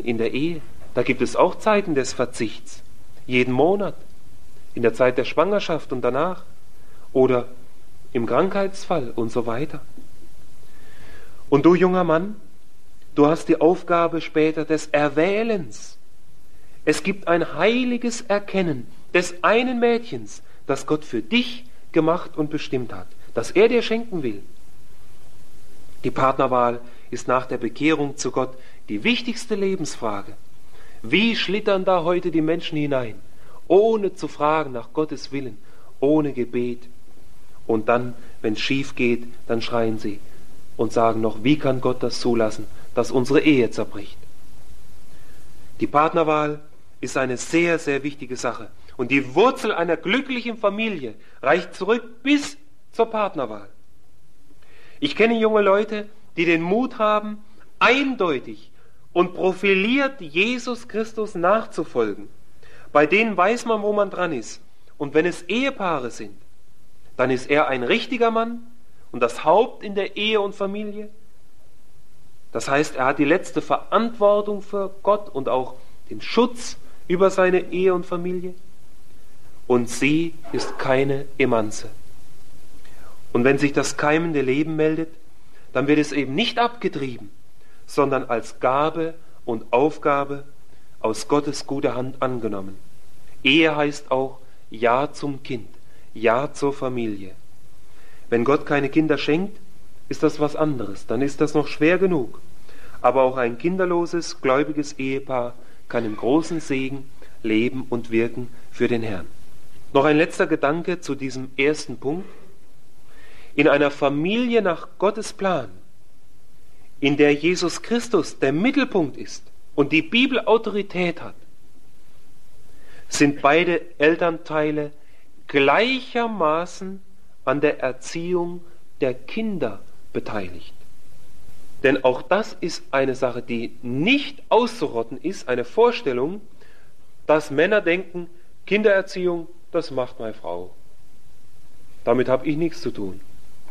in der Ehe. Da gibt es auch Zeiten des Verzichts. Jeden Monat. In der Zeit der Schwangerschaft und danach. Oder im Krankheitsfall und so weiter. Und du, junger Mann, du hast die Aufgabe später des Erwählens. Es gibt ein heiliges Erkennen des einen Mädchens, das Gott für dich gemacht und bestimmt hat, das er dir schenken will. Die Partnerwahl ist nach der Bekehrung zu Gott die wichtigste Lebensfrage. Wie schlittern da heute die Menschen hinein, ohne zu fragen nach Gottes Willen, ohne Gebet. Und dann, wenn es schief geht, dann schreien sie und sagen noch, wie kann Gott das zulassen, dass unsere Ehe zerbricht. Die Partnerwahl ist eine sehr, sehr wichtige Sache. Und die Wurzel einer glücklichen Familie reicht zurück bis zur Partnerwahl. Ich kenne junge Leute, die den Mut haben, eindeutig und profiliert Jesus Christus nachzufolgen. Bei denen weiß man, wo man dran ist. Und wenn es Ehepaare sind, dann ist er ein richtiger Mann und das Haupt in der Ehe und Familie. Das heißt, er hat die letzte Verantwortung für Gott und auch den Schutz über seine Ehe und Familie. Und sie ist keine Emanze. Und wenn sich das keimende Leben meldet, dann wird es eben nicht abgetrieben, sondern als Gabe und Aufgabe aus Gottes guter Hand angenommen. Ehe heißt auch Ja zum Kind, Ja zur Familie. Wenn Gott keine Kinder schenkt, ist das was anderes, dann ist das noch schwer genug. Aber auch ein kinderloses, gläubiges Ehepaar kann im großen Segen leben und wirken für den Herrn. Noch ein letzter Gedanke zu diesem ersten Punkt. In einer Familie nach Gottes Plan, in der Jesus Christus der Mittelpunkt ist und die Bibel Autorität hat, sind beide Elternteile gleichermaßen an der Erziehung der Kinder beteiligt. Denn auch das ist eine Sache, die nicht auszurotten ist, eine Vorstellung, dass Männer denken, Kindererziehung, das macht meine Frau. Damit habe ich nichts zu tun.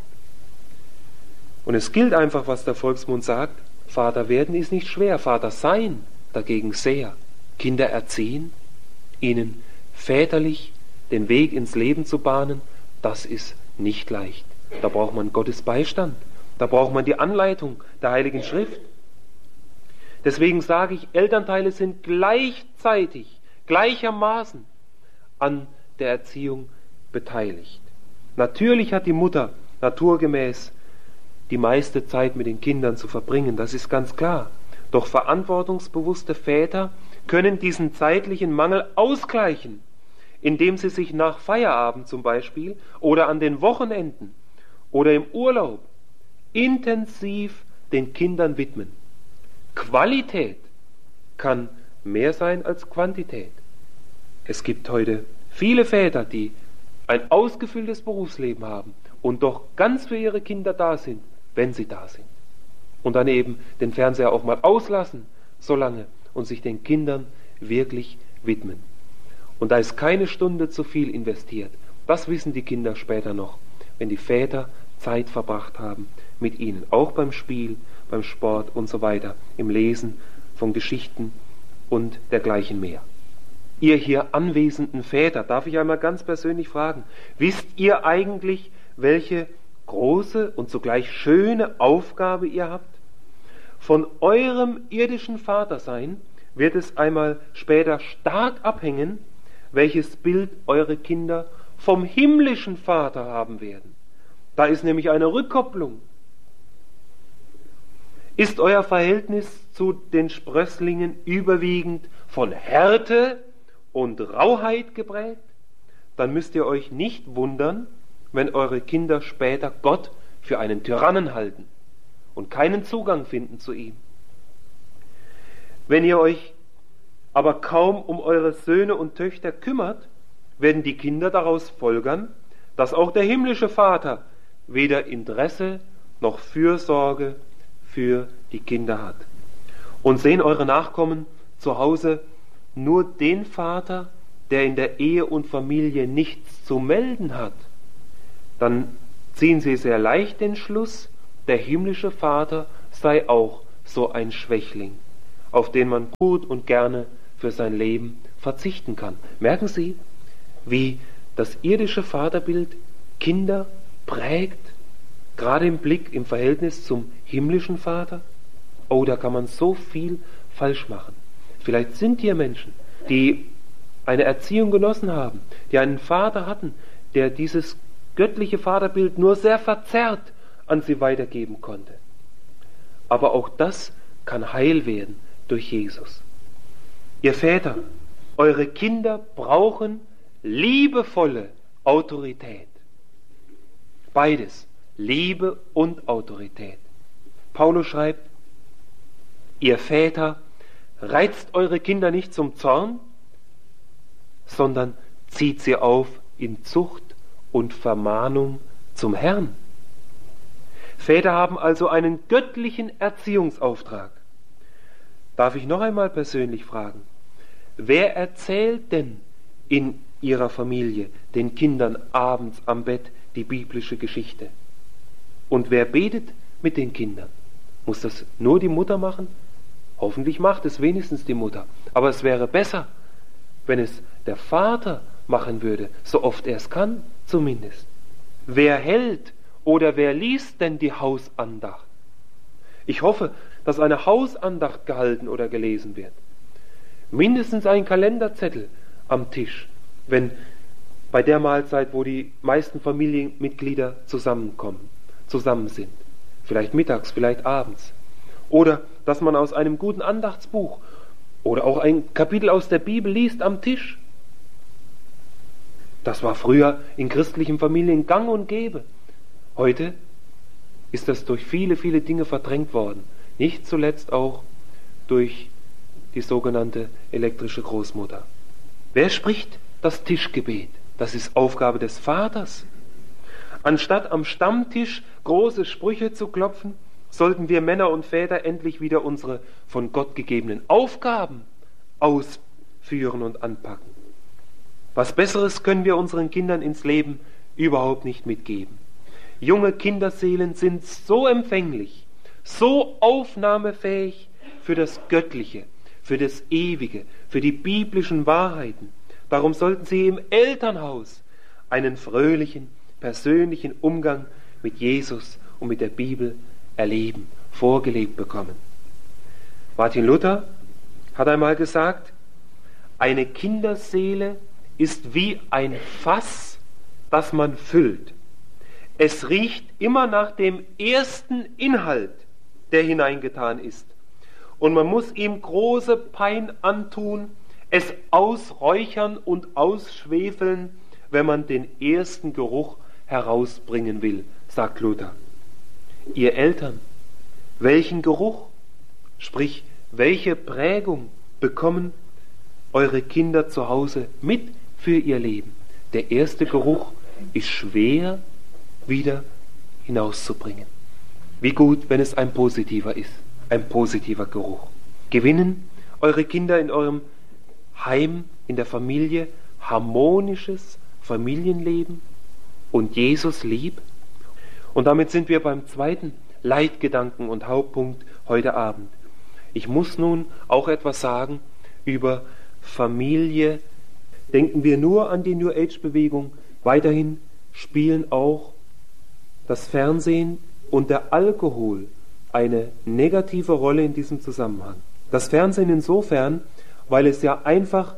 Und es gilt einfach, was der Volksmund sagt, Vater werden ist nicht schwer, Vater sein dagegen sehr. Kinder erziehen, ihnen väterlich den Weg ins Leben zu bahnen, das ist nicht leicht. Da braucht man Gottes Beistand, da braucht man die Anleitung der Heiligen Schrift. Deswegen sage ich, Elternteile sind gleichzeitig, gleichermaßen an der Erziehung beteiligt. Natürlich hat die Mutter naturgemäß die meiste Zeit mit den Kindern zu verbringen, das ist ganz klar. Doch verantwortungsbewusste Väter können diesen zeitlichen Mangel ausgleichen, indem sie sich nach Feierabend zum Beispiel oder an den Wochenenden oder im Urlaub intensiv den Kindern widmen. Qualität kann mehr sein als Quantität. Es gibt heute viele Väter, die ein ausgefülltes Berufsleben haben und doch ganz für ihre Kinder da sind, wenn sie da sind. Und dann eben den Fernseher auch mal auslassen, so lange, und sich den Kindern wirklich widmen. Und da ist keine Stunde zu viel investiert. Das wissen die Kinder später noch, wenn die Väter Zeit verbracht haben mit ihnen, auch beim Spiel, beim Sport und so weiter, im Lesen von Geschichten und dergleichen mehr. Ihr hier anwesenden Väter, darf ich einmal ganz persönlich fragen, wisst ihr eigentlich, welche große und zugleich schöne Aufgabe ihr habt? Von eurem irdischen Vatersein wird es einmal später stark abhängen, welches Bild eure Kinder vom himmlischen Vater haben werden. Da ist nämlich eine Rückkopplung. Ist euer Verhältnis zu den Sprösslingen überwiegend von Härte und Rauheit geprägt, dann müsst ihr euch nicht wundern, wenn eure Kinder später Gott für einen Tyrannen halten und keinen Zugang finden zu ihm. Wenn ihr euch aber kaum um eure Söhne und Töchter kümmert, werden die Kinder daraus folgern, dass auch der himmlische Vater weder Interesse noch Fürsorge für die Kinder hat. Und sehen eure Nachkommen zu Hause nur den Vater, der in der Ehe und Familie nichts zu melden hat, dann ziehen sie sehr leicht den Schluss, der himmlische Vater sei auch so ein Schwächling, auf den man gut und gerne für sein Leben verzichten kann. Merken Sie, wie das irdische Vaterbild Kinder prägt, gerade im Blick, im Verhältnis zum himmlischen Vater? Oh, da kann man so viel falsch machen. Vielleicht sind hier Menschen, die eine Erziehung genossen haben, die einen Vater hatten, der dieses göttliche Vaterbild nur sehr verzerrt an sie weitergeben konnte. Aber auch das kann heil werden durch Jesus. Ihr Väter, eure Kinder brauchen liebevolle Autorität. Beides, Liebe und Autorität. Paulus schreibt, ihr Väter, reizt eure Kinder nicht zum Zorn, sondern zieht sie auf in Zucht und Vermahnung zum Herrn. Väter haben also einen göttlichen Erziehungsauftrag. Darf ich noch einmal persönlich fragen, wer erzählt denn in ihrer Familie den Kindern abends am Bett die biblische Geschichte? Und wer betet mit den Kindern? Muss das nur die Mutter machen? Hoffentlich macht es wenigstens die Mutter. Aber es wäre besser, wenn es der Vater machen würde, so oft er es kann zumindest. Wer hält oder wer liest denn die Hausandacht? Ich hoffe, dass eine Hausandacht gehalten oder gelesen wird. Mindestens ein Kalenderzettel am Tisch, wenn bei der Mahlzeit, wo die meisten Familienmitglieder zusammen sind. Vielleicht mittags, vielleicht abends. Oder dass man aus einem guten Andachtsbuch oder auch ein Kapitel aus der Bibel liest am Tisch. Das war früher in christlichen Familien gang und gäbe. Heute ist das durch viele, viele Dinge verdrängt worden. Nicht zuletzt auch durch die sogenannte elektrische Großmutter. Wer spricht das Tischgebet? Das ist Aufgabe des Vaters. Anstatt am Stammtisch große Sprüche zu klopfen, sollten wir Männer und Väter endlich wieder unsere von Gott gegebenen Aufgaben ausführen und anpacken. Was Besseres können wir unseren Kindern ins Leben überhaupt nicht mitgeben. Junge Kinderseelen sind so empfänglich, so aufnahmefähig für das Göttliche, für das Ewige, für die biblischen Wahrheiten. Darum sollten sie im Elternhaus einen fröhlichen, persönlichen Umgang mit Jesus und mit der Bibel erleben, vorgelebt bekommen. Martin Luther hat einmal gesagt, eine Kinderseele ist wie ein Fass, das man füllt. Es riecht immer nach dem ersten Inhalt, der hineingetan ist. Und man muss ihm große Pein antun, es ausräuchern und ausschwefeln, wenn man den ersten Geruch herausbringen will, sagt Luther. Ihr Eltern, welchen Geruch, sprich welche Prägung bekommen eure Kinder zu Hause mit für ihr Leben? Der erste Geruch ist schwer wieder hinauszubringen. Wie gut, wenn es ein positiver ist, ein positiver Geruch. Gewinnen eure Kinder in eurem Heim, in der Familie, harmonisches Familienleben und Jesus lieb? Und damit sind wir beim zweiten Leitgedanken und Hauptpunkt heute Abend. Ich muss nun auch etwas sagen über Familie. Denken wir nur an die New Age-Bewegung. Weiterhin spielen auch das Fernsehen und der Alkohol eine negative Rolle in diesem Zusammenhang. Das Fernsehen insofern, weil es ja einfach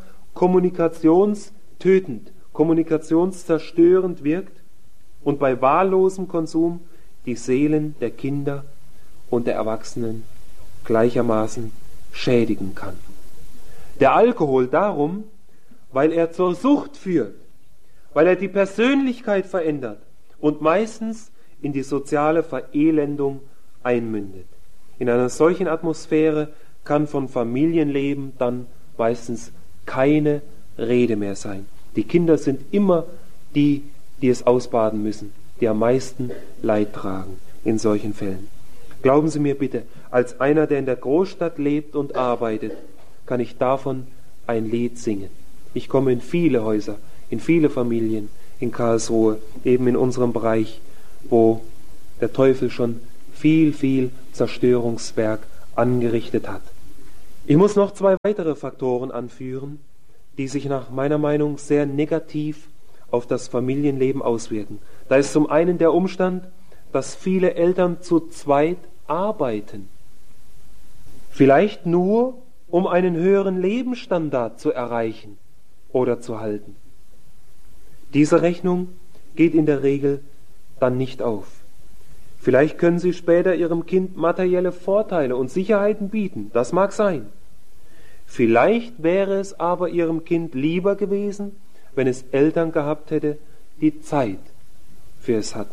kommunikationstötend, kommunikationszerstörend wirkt und bei wahllosem Konsum die Seelen der Kinder und der Erwachsenen gleichermaßen schädigen kann. Der Alkohol darum, weil er zur Sucht führt, weil er die Persönlichkeit verändert und meistens in die soziale Verelendung einmündet. In einer solchen Atmosphäre kann von Familienleben dann meistens keine Rede mehr sein. Die Kinder sind immer die, die es ausbaden müssen, die am meisten Leid tragen in solchen Fällen. Glauben Sie mir bitte, als einer, der in der Großstadt lebt und arbeitet, kann ich davon ein Lied singen. Ich komme in viele Häuser, in viele Familien in Karlsruhe, eben in unserem Bereich, wo der Teufel schon viel, viel Zerstörungswerk angerichtet hat. Ich muss noch 2 weitere Faktoren anführen, die sich nach meiner Meinung sehr negativ auf das Familienleben auswirken. Da ist zum einen der Umstand, dass viele Eltern zu zweit arbeiten. Vielleicht nur, um einen höheren Lebensstandard zu erreichen oder zu halten. Diese Rechnung geht in der Regel dann nicht auf. Vielleicht können Sie später Ihrem Kind materielle Vorteile und Sicherheiten bieten, das mag sein. Vielleicht wäre es aber Ihrem Kind lieber gewesen, wenn es Eltern gehabt hätte, die Zeit für es hatten.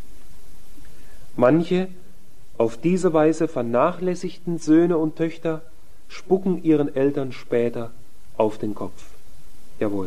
Manche auf diese Weise vernachlässigten Söhne und Töchter spucken ihren Eltern später auf den Kopf. Jawohl.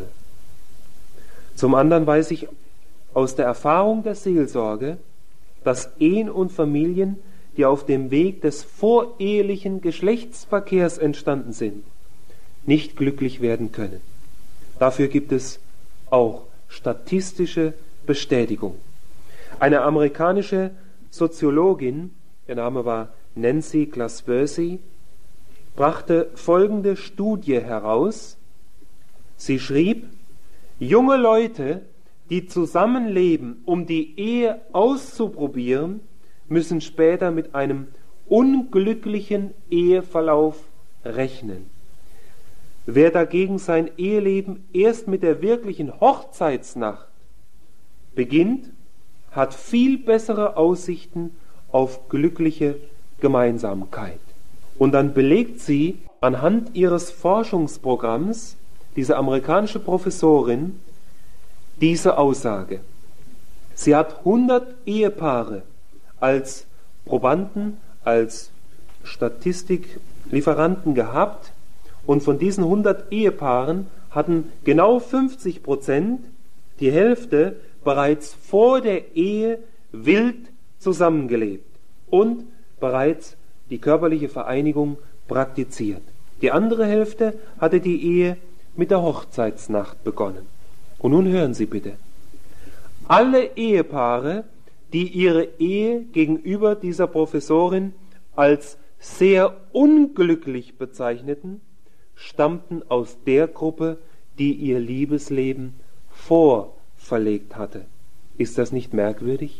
Zum anderen weiß ich aus der Erfahrung der Seelsorge, dass Ehen und Familien, die auf dem Weg des vorehelichen Geschlechtsverkehrs entstanden sind, nicht glücklich werden können. Dafür gibt es auch statistische Bestätigung. Eine amerikanische Soziologin, ihr Name war Nancy Glasworthy, brachte folgende Studie heraus. Sie schrieb, junge Leute, die zusammenleben, um die Ehe auszuprobieren, müssen später mit einem unglücklichen Eheverlauf rechnen. Wer dagegen sein Eheleben erst mit der wirklichen Hochzeitsnacht beginnt, hat viel bessere Aussichten auf glückliche Gemeinsamkeit. Und dann belegt sie anhand ihres Forschungsprogramms, diese amerikanische Professorin, diese Aussage. Sie hat 100 Ehepaare als Probanden, als Statistiklieferanten gehabt und von diesen 100 Ehepaaren hatten genau 50%, die Hälfte, bereits vor der Ehe wild zusammengelebt und bereits die körperliche Vereinigung praktiziert. Die andere Hälfte hatte die Ehe mit der Hochzeitsnacht begonnen. Und nun hören Sie bitte. Alle Ehepaare, die ihre Ehe gegenüber dieser Professorin als sehr unglücklich bezeichneten, stammten aus der Gruppe, die ihr Liebesleben vorverlegt hatte. Ist das nicht merkwürdig?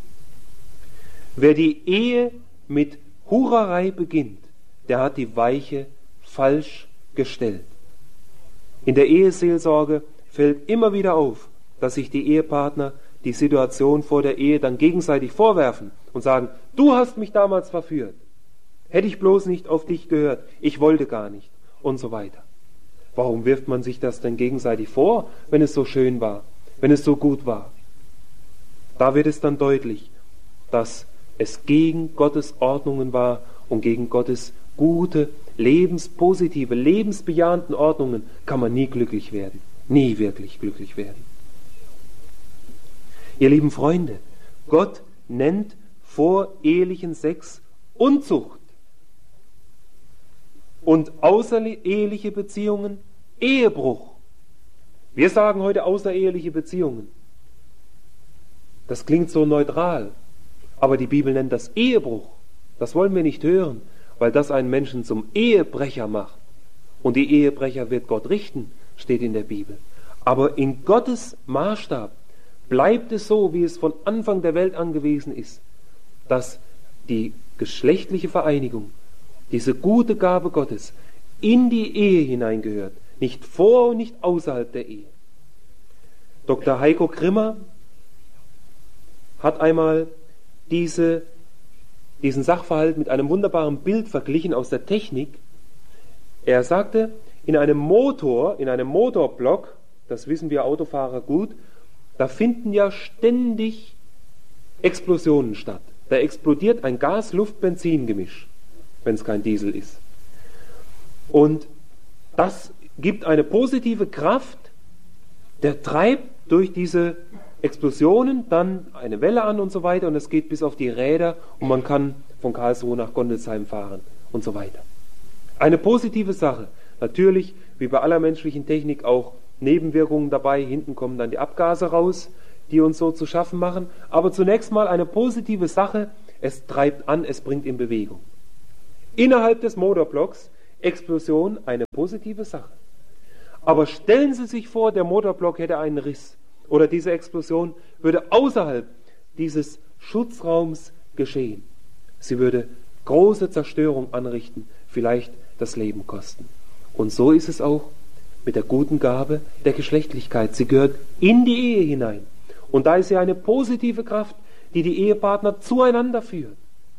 Wer die Ehe mit Hurerei beginnt, der hat die Weiche falsch gestellt. In der Eheseelsorge fällt immer wieder auf, dass sich die Ehepartner die Situation vor der Ehe dann gegenseitig vorwerfen und sagen, du hast mich damals verführt, hätte ich bloß nicht auf dich gehört, ich wollte gar nicht und so weiter. Warum wirft man sich das denn gegenseitig vor, wenn es so schön war, wenn es so gut war? Da wird es dann deutlich, dass es gegen Gottes Ordnungen war und gegen Gottes gute, lebenspositive, lebensbejahenden Ordnungen kann man nie glücklich werden, nie wirklich glücklich werden. Ihr lieben Freunde, Gott nennt vorehelichen Sex Unzucht und außereheliche Beziehungen Ehebruch. Wir sagen heute außereheliche Beziehungen. Das klingt so neutral, aber die Bibel nennt das Ehebruch. Das wollen wir nicht hören, weil das einen Menschen zum Ehebrecher macht. Und die Ehebrecher wird Gott richten, steht in der Bibel. Aber in Gottes Maßstab bleibt es so, wie es von Anfang der Welt an gewesen ist, dass die geschlechtliche Vereinigung, diese gute Gabe Gottes, in die Ehe hineingehört, nicht vor und nicht außerhalb der Ehe. Dr. Heiko Grimmer hat einmal diesen Sachverhalt mit einem wunderbaren Bild verglichen aus der Technik. Er sagte, in einem Motorblock, das wissen wir Autofahrer gut, da finden ja ständig Explosionen statt. Da explodiert ein Gas-Luft-Benzin-Gemisch, wenn es kein Diesel ist. Und das gibt eine positive Kraft, der treibt durch diese Explosionen dann eine Welle an und so weiter und es geht bis auf die Räder und man kann von Karlsruhe nach Gondelsheim fahren und so weiter. Eine positive Sache. Natürlich, wie bei aller menschlichen Technik, auch Nebenwirkungen dabei. Hinten kommen dann die Abgase raus, die uns so zu schaffen machen. Aber zunächst mal eine positive Sache. Es treibt an, es bringt in Bewegung. Innerhalb des Motorblocks Explosion eine positive Sache. Aber stellen Sie sich vor, der Motorblock hätte einen Riss oder diese Explosion würde außerhalb dieses Schutzraums geschehen. Sie würde große Zerstörung anrichten, vielleicht das Leben kosten. Und so ist es auch mit der guten Gabe der Geschlechtlichkeit. Sie gehört in die Ehe hinein. Und da ist sie eine positive Kraft, die die Ehepartner zueinander führt.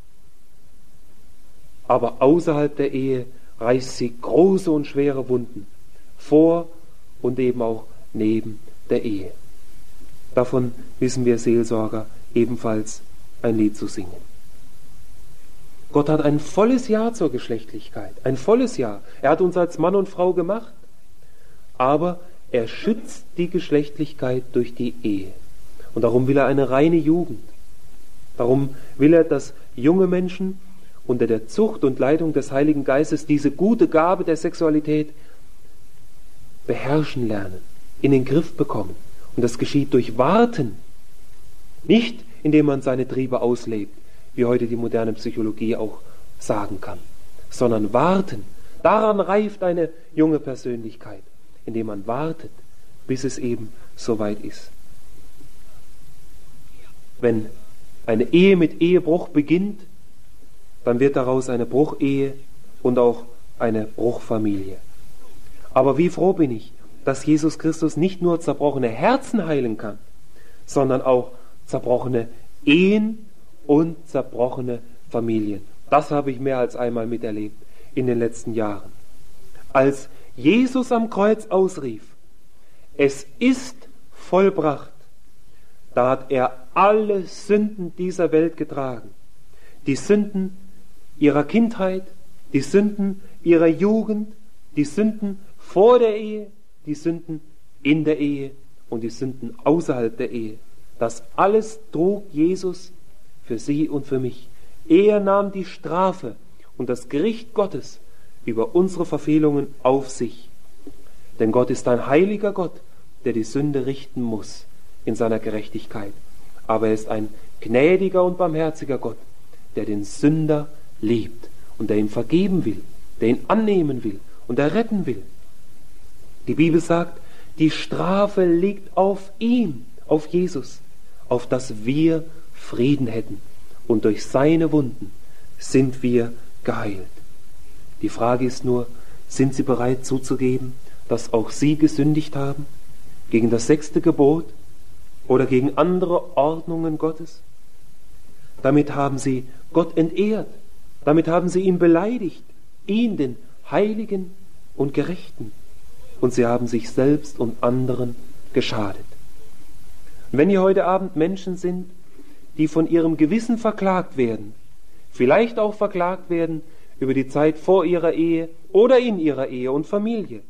Aber außerhalb der Ehe reißt sie große und schwere Wunden vor und eben auch neben der Ehe. Davon wissen wir Seelsorger ebenfalls ein Lied zu singen. Gott hat ein volles Ja zur Geschlechtlichkeit, ein volles Ja. Er hat uns als Mann und Frau gemacht, aber er schützt die Geschlechtlichkeit durch die Ehe. Und darum will er eine reine Jugend. Darum will er, dass junge Menschen unter der Zucht und Leitung des Heiligen Geistes diese gute Gabe der Sexualität beherrschen lernen, in den Griff bekommen. Und das geschieht durch Warten, nicht indem man seine Triebe auslebt, wie heute die moderne Psychologie auch sagen kann, sondern warten. Daran reift eine junge Persönlichkeit, indem man wartet, bis es eben soweit ist. Wenn eine Ehe mit Ehebruch beginnt, dann wird daraus eine Bruchehe und auch eine Bruchfamilie. Aber wie froh bin ich, dass Jesus Christus nicht nur zerbrochene Herzen heilen kann, sondern auch zerbrochene Ehen und zerbrochene Familien. Das habe ich mehr als einmal miterlebt in den letzten Jahren. Als Jesus am Kreuz ausrief, es ist vollbracht, da hat er alle Sünden dieser Welt getragen. Die Sünden ihrer Kindheit, die Sünden ihrer Jugend, die Sünden vor der Ehe, die Sünden in der Ehe und die Sünden außerhalb der Ehe. Das alles trug Jesus für sie und für mich. Er nahm die Strafe und das Gericht Gottes über unsere Verfehlungen auf sich. Denn Gott ist ein heiliger Gott, der die Sünde richten muss in seiner Gerechtigkeit. Aber er ist ein gnädiger und barmherziger Gott, der den Sünder liebt und der ihm vergeben will, der ihn annehmen will und der retten will. Die Bibel sagt, die Strafe liegt auf ihm, auf Jesus, auf dass wir Frieden hätten. Und durch seine Wunden sind wir geheilt. Die Frage ist nur, sind Sie bereit zuzugeben, dass auch Sie gesündigt haben? Gegen das 6. Gebot oder gegen andere Ordnungen Gottes? Damit haben Sie Gott entehrt. Damit haben Sie ihn beleidigt. Ihn, den Heiligen und Gerechten. Und Sie haben sich selbst und anderen geschadet. Und wenn hier heute Abend Menschen sind, die von ihrem Gewissen verklagt werden, vielleicht auch verklagt werden über die Zeit vor ihrer Ehe oder in ihrer Ehe und Familie,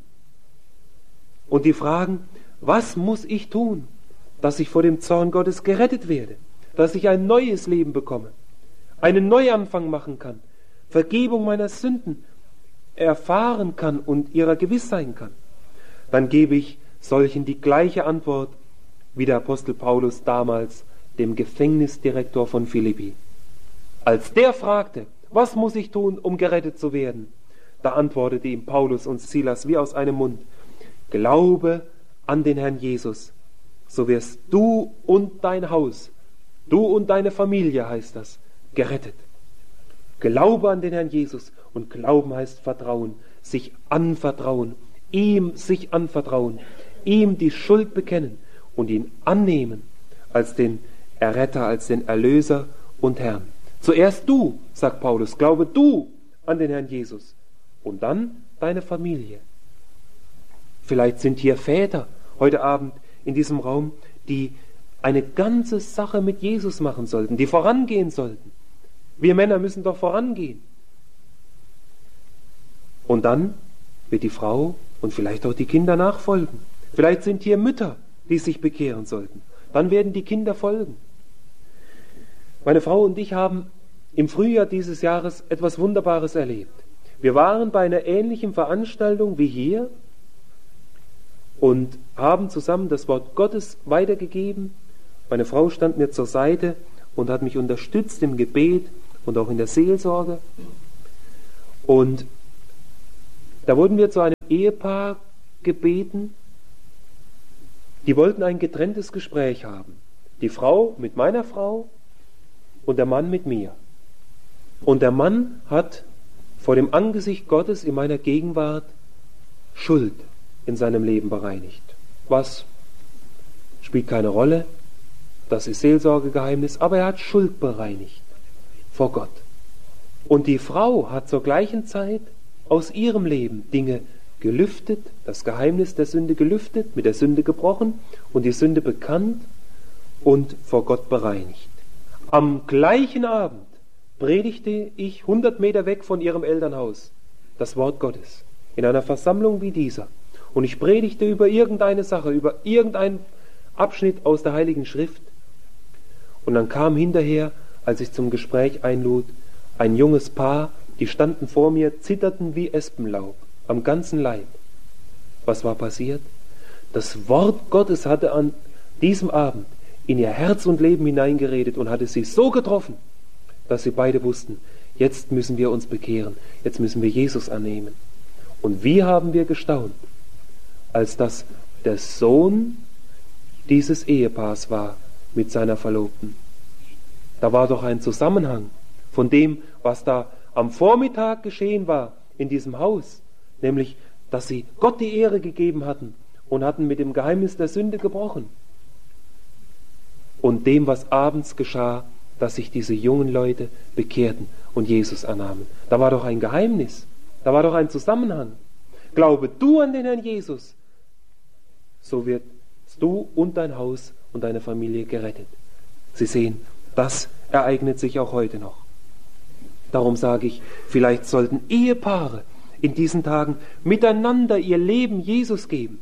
und die fragen, was muss ich tun, dass ich vor dem Zorn Gottes gerettet werde, dass ich ein neues Leben bekomme, einen Neuanfang machen kann, Vergebung meiner Sünden erfahren kann und ihrer gewiss sein kann, dann gebe ich solchen die gleiche Antwort wie der Apostel Paulus damals dem Gefängnisdirektor von Philippi. Als der fragte, was muss ich tun, um gerettet zu werden, da antwortete ihm Paulus und Silas wie aus einem Mund, glaube an den Herrn Jesus, so wirst du und dein Haus, du und deine Familie, heißt das, gerettet. Glaube an den Herrn Jesus, und Glauben heißt Vertrauen, sich anvertrauen, ihm sich anvertrauen, ihm die Schuld bekennen und ihn annehmen als den Erretter, als den Erlöser und Herrn. Zuerst du, sagt Paulus, glaube du an den Herrn Jesus und dann deine Familie. Vielleicht sind hier Väter heute Abend in diesem Raum, die eine ganze Sache mit Jesus machen sollten, die vorangehen sollten. Wir Männer müssen doch vorangehen. Und dann wird die Frau und vielleicht auch die Kinder nachfolgen. Vielleicht sind hier Mütter, die sich bekehren sollten. Dann werden die Kinder folgen. Meine Frau und ich haben im Frühjahr dieses Jahres etwas Wunderbares erlebt. Wir waren bei einer ähnlichen Veranstaltung wie hier und haben zusammen das Wort Gottes weitergegeben. Meine Frau stand mir zur Seite und hat mich unterstützt im Gebet und auch in der Seelsorge. Und Da wurden wir zu einem Ehepaar gebeten, die wollten ein getrenntes Gespräch haben. Die Frau mit meiner Frau und der Mann mit mir. Und der Mann hat vor dem Angesicht Gottes in meiner Gegenwart Schuld in seinem Leben bereinigt. Was spielt keine Rolle, das ist Seelsorgegeheimnis, aber er hat Schuld bereinigt vor Gott. Und die Frau hat zur gleichen Zeit aus ihrem Leben Dinge gelüftet, das Geheimnis der Sünde gelüftet, mit der Sünde gebrochen und die Sünde bekannt und vor Gott bereinigt. Am gleichen Abend predigte ich 100 Meter weg von ihrem Elternhaus das Wort Gottes in einer Versammlung wie dieser. Und ich predigte über irgendeine Sache, über irgendeinen Abschnitt aus der Heiligen Schrift. Und dann kam hinterher, als ich zum Gespräch einlud, ein junges Paar, die standen vor mir, zitterten wie Espenlaub am ganzen Leib. Was war passiert? Das Wort Gottes hatte an diesem Abend in ihr Herz und Leben hineingeredet und hatte sie so getroffen, dass sie beide wussten, jetzt müssen wir uns bekehren, jetzt müssen wir Jesus annehmen. Und wie haben wir gestaunt, als das der Sohn dieses Ehepaars war mit seiner Verlobten. Da war doch ein Zusammenhang von dem, was da am Vormittag geschehen war in diesem Haus, nämlich, dass sie Gott die Ehre gegeben hatten und hatten mit dem Geheimnis der Sünde gebrochen. Und dem, was abends geschah, dass sich diese jungen Leute bekehrten und Jesus annahmen. Da war doch ein Geheimnis, da war doch ein Zusammenhang. Glaube du an den Herrn Jesus, so wirst du und dein Haus und deine Familie gerettet. Sie sehen, das ereignet sich auch heute noch. Darum sage ich, vielleicht sollten Ehepaare in diesen Tagen miteinander ihr Leben Jesus geben.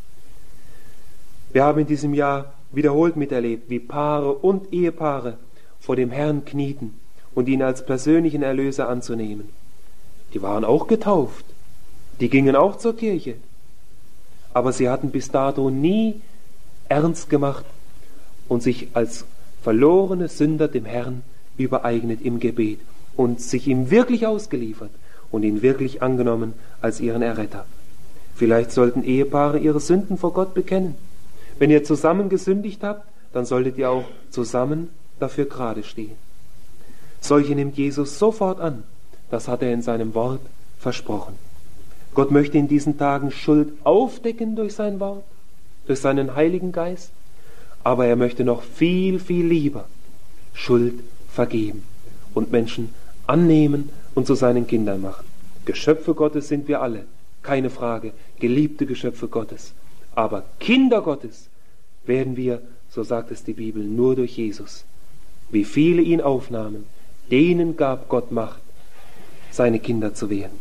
Wir haben in diesem Jahr wiederholt miterlebt, wie Paare und Ehepaare vor dem Herrn knieten und ihn als persönlichen Erlöser anzunehmen. Die waren auch getauft, die gingen auch zur Kirche, aber sie hatten bis dato nie ernst gemacht und sich als verlorene Sünder dem Herrn übereignet im Gebet und sich ihm wirklich ausgeliefert und ihn wirklich angenommen als ihren Erretter. Vielleicht sollten Ehepaare ihre Sünden vor Gott bekennen. Wenn ihr zusammen gesündigt habt, dann solltet ihr auch zusammen dafür gerade stehen. Solche nimmt Jesus sofort an. Das hat er in seinem Wort versprochen. Gott möchte in diesen Tagen Schuld aufdecken durch sein Wort, durch seinen Heiligen Geist, aber er möchte noch viel, viel lieber Schuld vergeben und Menschen annehmen und zu seinen Kindern machen. Geschöpfe Gottes sind wir alle, keine Frage, geliebte Geschöpfe Gottes. Aber Kinder Gottes werden wir, so sagt es die Bibel, nur durch Jesus. Wie viele ihn aufnahmen, denen gab Gott Macht, seine Kinder zu werden.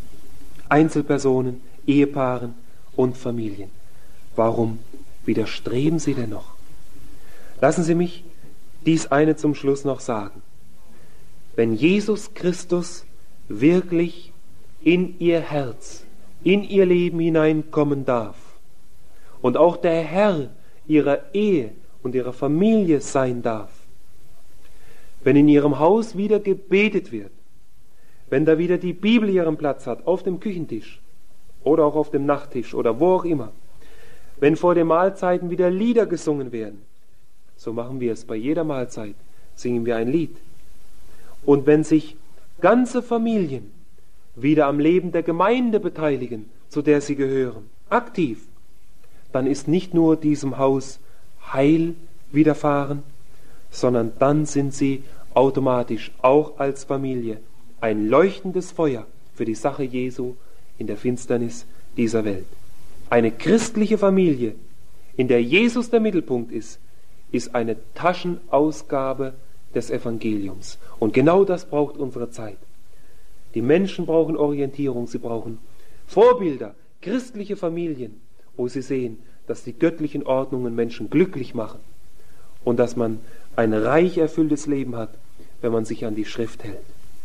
Einzelpersonen, Ehepaaren und Familien. Warum widerstreben sie denn noch? Lassen Sie mich dies eine zum Schluss noch sagen. Wenn Jesus Christus wirklich in ihr Herz, in ihr Leben hineinkommen darf und auch der Herr ihrer Ehe und ihrer Familie sein darf, wenn in ihrem Haus wieder gebetet wird, wenn da wieder die Bibel ihren Platz hat, auf dem Küchentisch oder auch auf dem Nachttisch oder wo auch immer, wenn vor den Mahlzeiten wieder Lieder gesungen werden, so machen wir es bei jeder Mahlzeit, singen wir ein Lied. Und wenn sich ganze Familien wieder am Leben der Gemeinde beteiligen, zu der sie gehören, aktiv, dann ist nicht nur diesem Haus Heil widerfahren, sondern dann sind sie automatisch auch als Familie ein leuchtendes Feuer für die Sache Jesu in der Finsternis dieser Welt. Eine christliche Familie, in der Jesus der Mittelpunkt ist eine Taschenausgabe des Evangeliums. Und genau das braucht unsere Zeit. Die Menschen brauchen Orientierung, sie brauchen Vorbilder, christliche Familien, wo sie sehen, dass die göttlichen Ordnungen Menschen glücklich machen und dass man ein reich erfülltes Leben hat, wenn man sich an die Schrift hält.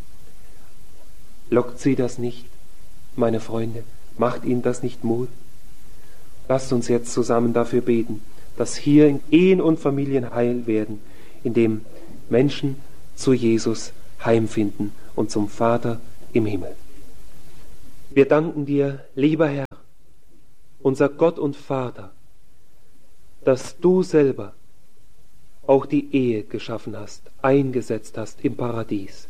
Lockt Sie das nicht, meine Freunde? Macht Ihnen das nicht Mut? Lasst uns jetzt zusammen dafür beten, dass hier Ehen und Familien heil werden, indem Menschen zu Jesus heimfinden und zum Vater im Himmel. Wir danken dir, lieber Herr, unser Gott und Vater, dass du selber auch die Ehe geschaffen hast, eingesetzt hast im Paradies.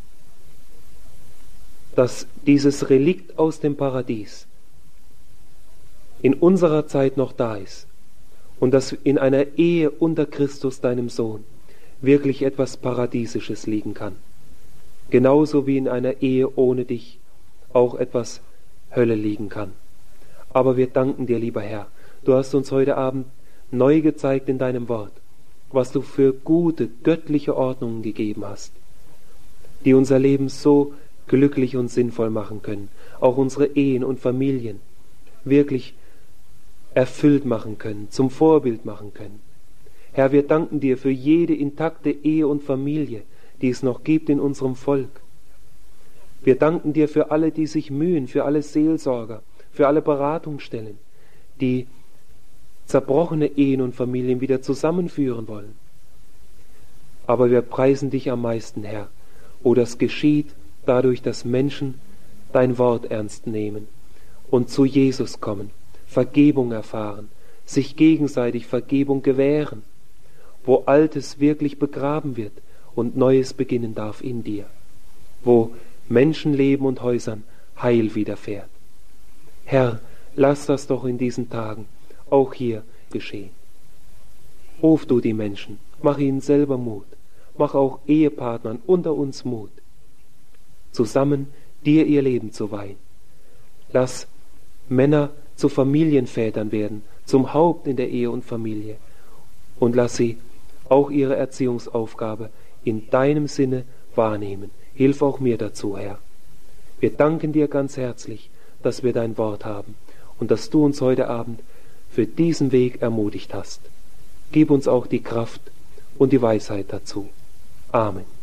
Dass dieses Relikt aus dem Paradies in unserer Zeit noch da ist und dass in einer Ehe unter Christus, deinem Sohn, wirklich etwas Paradiesisches liegen kann. Genauso wie in einer Ehe ohne dich auch etwas Hölle liegen kann. Aber wir danken dir, lieber Herr, du hast uns heute Abend neu gezeigt in deinem Wort, was du für gute, göttliche Ordnungen gegeben hast, die unser Leben so glücklich und sinnvoll machen können, auch unsere Ehen und Familien wirklich erfüllt machen können, zum Vorbild machen können. Herr, wir danken dir für jede intakte Ehe und Familie, die es noch gibt in unserem Volk. Wir danken dir für alle, die sich mühen, für alle Seelsorger, für alle Beratungsstellen, die zerbrochene Ehen und Familien wieder zusammenführen wollen. Aber wir preisen dich am meisten, Herr, wo das geschieht dadurch, dass Menschen dein Wort ernst nehmen und zu Jesus kommen, Vergebung erfahren, sich gegenseitig Vergebung gewähren, wo Altes wirklich begraben wird und Neues beginnen darf in dir, wo Menschenleben und Häusern Heil widerfährt. Herr, lass das doch in diesen Tagen auch hier geschehen. Ruf du die Menschen, mach ihnen selber Mut, mach auch Ehepartnern unter uns Mut, zusammen dir ihr Leben zu weihen. Lass Männer zu Familienvätern werden, zum Haupt in der Ehe und Familie, und lass sie auch ihre Erziehungsaufgabe in deinem Sinne wahrnehmen. Hilf auch mir dazu, Herr. Wir danken dir ganz herzlich, dass wir dein Wort haben und dass du uns heute Abend für diesen Weg ermutigt hast. Gib uns auch die Kraft und die Weisheit dazu. Amen.